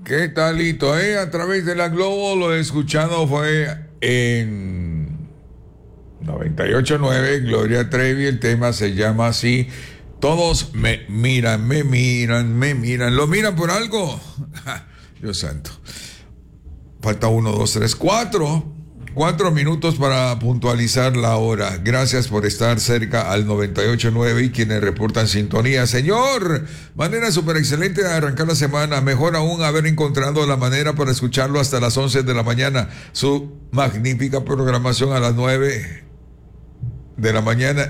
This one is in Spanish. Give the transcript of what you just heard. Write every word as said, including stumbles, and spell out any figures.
¿Qué talito, eh? A través de la Globo lo he escuchado fue en noventa y ocho punto nueve, Gloria Trevi, el tema se llama así. Todos me miran, me miran, me miran. ¿Lo miran por algo? Dios santo. Falta uno, dos, tres, cuatro. Cuatro minutos para puntualizar la hora. Gracias por estar cerca al noventa y ocho punto nueve y quienes reportan sintonía. Señor, manera súper excelente de arrancar la semana. Mejor aún haber encontrado la manera para escucharlo hasta las once de la mañana. Su magnífica programación a las nueve de la mañana